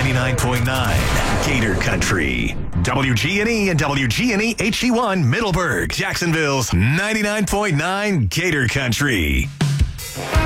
99.9 Gator Country. WGNE and WGNE HD1 Middleburg, Jacksonville's 99.9 Gator Country.